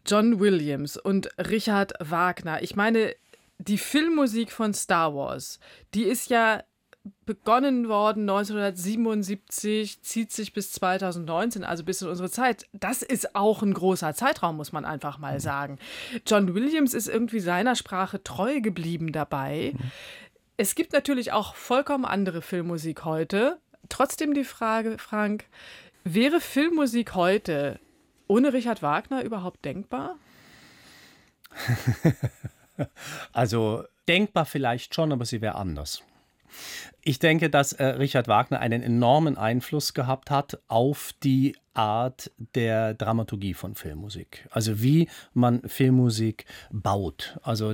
John Williams und Richard Wagner. Ich meine, die Filmmusik von Star Wars, die ist ja begonnen worden 1977, zieht sich bis 2019, also bis in unsere Zeit. Das ist auch ein großer Zeitraum, muss man einfach mal sagen. John Williams ist irgendwie seiner Sprache treu geblieben dabei. Es gibt natürlich auch vollkommen andere Filmmusik heute. Trotzdem die Frage, Frank, wäre Filmmusik heute ohne Richard Wagner überhaupt denkbar? Also denkbar vielleicht schon, aber sie wäre anders. Ich denke, dass Richard Wagner einen enormen Einfluss gehabt hat auf die Art der Dramaturgie von Filmmusik. Also wie man Filmmusik baut. Also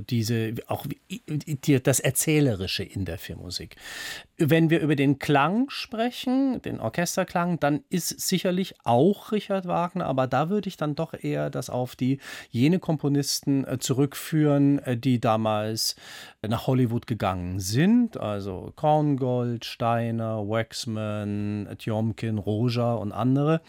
das Erzählerische in der Filmmusik. Wenn wir über den Klang sprechen, den Orchesterklang, dann ist sicherlich auch Richard Wagner, aber da würde ich dann doch eher das auf jene Komponisten zurückführen, die damals nach Hollywood gegangen sind. Also Korngold, Steiner, Waxman, Tjomkin, Roger und andere,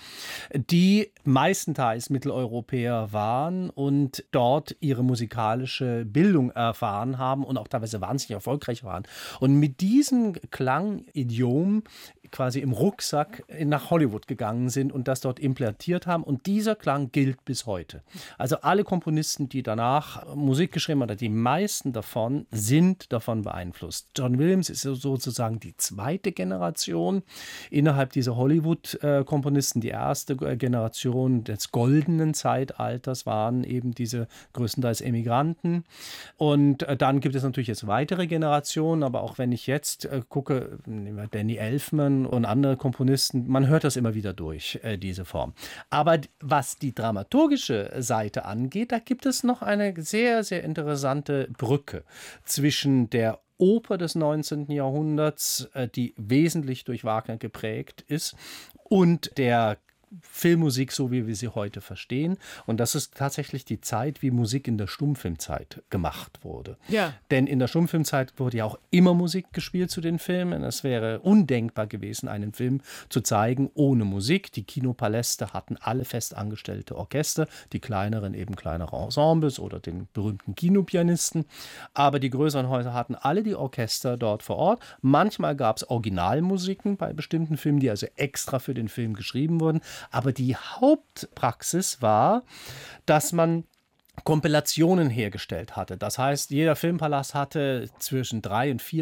die meistenteils Mitteleuropäer waren und dort ihre musikalische Bildung erfahren haben und auch teilweise wahnsinnig erfolgreich waren. Und mit diesem Klangidiom quasi im Rucksack nach Hollywood gegangen sind und das dort implantiert haben. Und dieser Klang gilt bis heute. Also alle Komponisten, die danach Musik geschrieben haben, oder die meisten davon, sind davon beeinflusst. John Williams ist sozusagen die zweite Generation innerhalb dieser Hollywood-Komponisten. Die erste Generation des goldenen Zeitalters waren eben diese größtenteils Emigranten. Und dann gibt es natürlich jetzt weitere Generationen, aber auch wenn ich jetzt gucke, nehmen wir Danny Elfman und andere Komponisten, man hört das immer wieder durch, diese Form. Aber was die dramaturgische Seite angeht, da gibt es noch eine sehr, sehr interessante Brücke zwischen der Oper des 19. Jahrhunderts, die wesentlich durch Wagner geprägt ist, und der Filmmusik, so wie wir sie heute verstehen. Und das ist tatsächlich die Zeit, wie Musik in der Stummfilmzeit gemacht wurde. Ja. Denn in der Stummfilmzeit wurde ja auch immer Musik gespielt zu den Filmen. Es wäre undenkbar gewesen, einen Film zu zeigen ohne Musik. Die Kinopaläste hatten alle festangestellte Orchester, die kleineren eben kleinere Ensembles oder den berühmten Kinopianisten. Aber die größeren Häuser hatten alle die Orchester dort vor Ort. Manchmal gab es Originalmusiken bei bestimmten Filmen, die also extra für den Film geschrieben wurden. Aber die Hauptpraxis war, dass man Kompilationen hergestellt hatte. Das heißt, jeder Filmpalast hatte zwischen 3.000 und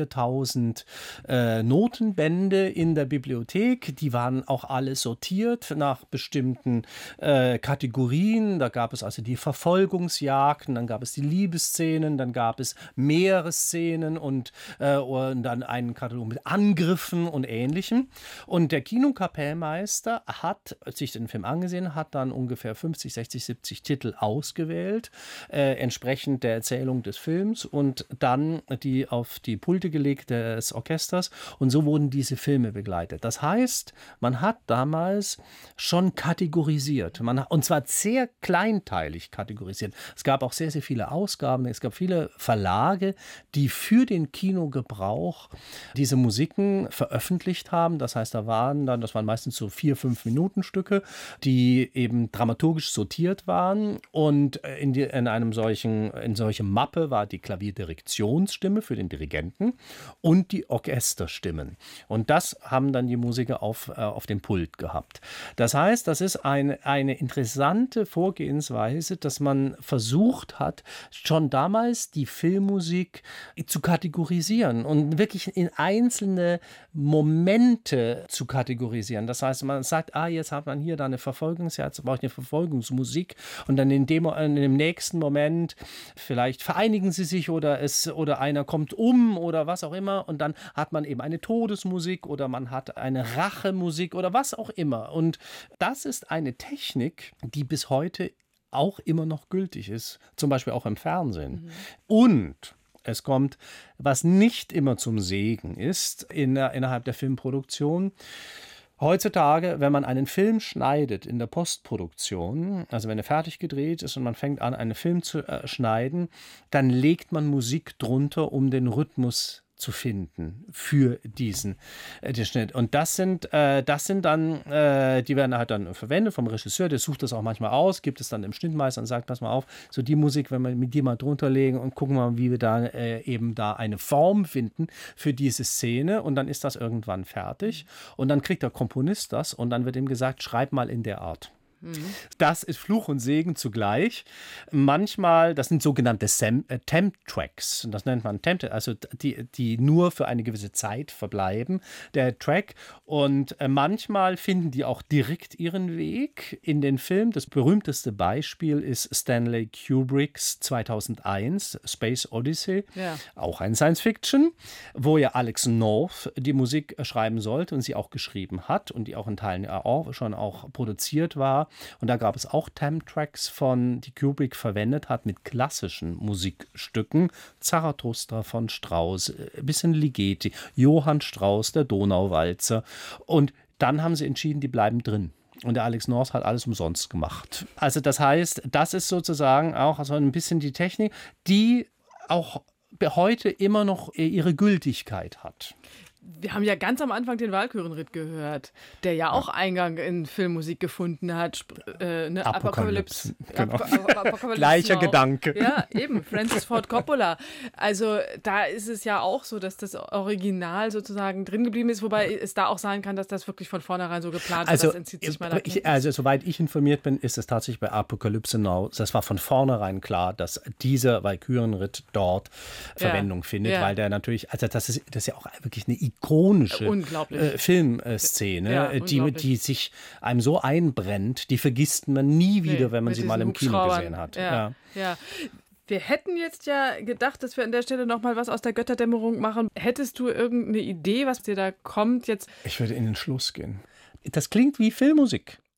4.000 Notenbände in der Bibliothek. Die waren auch alle sortiert nach bestimmten Kategorien. Da gab es also die Verfolgungsjagden, dann gab es die Liebesszenen, dann gab es Meeresszenen und dann einen Katalog mit Angriffen und Ähnlichem. Und der Kinokapellmeister hat sich den Film angesehen, hat dann ungefähr 50, 60, 70 Titel ausgewählt, entsprechend der Erzählung des Films, und dann die auf die Pulte gelegt des Orchesters, und so wurden diese Filme begleitet. Das heißt, man hat damals schon kategorisiert, und zwar sehr kleinteilig kategorisiert. Es gab auch sehr, sehr viele Ausgaben, es gab viele Verlage, die für den Kinogebrauch diese Musiken veröffentlicht haben. Das heißt, das waren meistens so 4-5 Minuten Stücke, die eben dramaturgisch sortiert waren, und in solche Mappe war die Klavierdirektionsstimme für den Dirigenten und die Orchesterstimmen. Und das haben dann die Musiker auf dem Pult gehabt. Das heißt, das ist eine interessante Vorgehensweise, dass man versucht hat, schon damals die Filmmusik zu kategorisieren und wirklich in einzelne Momente zu kategorisieren. Das heißt, man sagt, jetzt hat man hier da eine Verfolgungsjagd, jetzt brauche ich eine Verfolgungsmusik, und dann in dem nächsten Moment vielleicht vereinigen sie sich oder einer kommt oder was auch immer, und dann hat man eben eine Todesmusik oder man hat eine Rachemusik oder was auch immer. Und das ist eine Technik, die bis heute auch immer noch gültig ist, zum Beispiel auch im Fernsehen. Und es kommt, was nicht immer zum Segen ist innerhalb der Filmproduktion. Heutzutage, wenn man einen Film schneidet in der Postproduktion, also wenn er fertig gedreht ist und man fängt an, einen Film zu schneiden, dann legt man Musik drunter, um den Rhythmus zu finden für diesen den Schnitt. Und das sind dann, die werden halt dann verwendet vom Regisseur, der sucht das auch manchmal aus, gibt es dann dem Schnittmeister und sagt, pass mal auf, so die Musik, wenn wir mit dir mal drunter legen und gucken mal, wie wir da eben da eine Form finden für diese Szene und dann ist das irgendwann fertig und dann kriegt der Komponist das und dann wird ihm gesagt, schreib mal in der Art. Das ist Fluch und Segen zugleich. Manchmal, das sind sogenannte Temp-Tracks. Das nennt man Temp, also die nur für eine gewisse Zeit verbleiben, der Track. Und manchmal finden die auch direkt ihren Weg in den Film. Das berühmteste Beispiel ist Stanley Kubricks 2001 Space Odyssey, auch ein Science-Fiction, wo ja Alex North die Musik schreiben sollte und sie auch geschrieben hat und die auch in Teilen schon auch produziert war. Und da gab es auch Temp-Tracks die Kubrick verwendet hat mit klassischen Musikstücken. Zarathustra von Strauss, ein bisschen Ligeti, Johann Strauss, der Donauwalzer. Und dann haben sie entschieden, die bleiben drin. Und der Alex North hat alles umsonst gemacht. Also das heißt, das ist sozusagen auch so ein bisschen die Technik, die auch heute immer noch ihre Gültigkeit hat. Wir haben ja ganz am Anfang den Walkürenritt gehört, der ja auch Eingang in Filmmusik gefunden hat. Apokalypse. Genau. Gleicher Gedanke. Ja, eben. Francis Ford Coppola. Also da ist es ja auch so, dass das Original sozusagen drin geblieben ist, wobei es da auch sein kann, dass das wirklich von vornherein so geplant war. Das entzieht sich meiner Kenntnis. Also soweit ich informiert bin, ist es tatsächlich bei Apokalypse Now, das war von vornherein klar, dass dieser Walkürenritt dort Verwendung findet, weil der natürlich, also das ist ja auch wirklich eine ikonische Filmszene, die sich einem so einbrennt, die vergisst man nie wieder, wenn man sie mal im Kino gesehen hat. Ja. Wir hätten jetzt ja gedacht, dass wir an der Stelle noch mal was aus der Götterdämmerung machen. Hättest du irgendeine Idee, was dir da kommt jetzt? Ich würde in den Schluss gehen. Das klingt wie Filmmusik.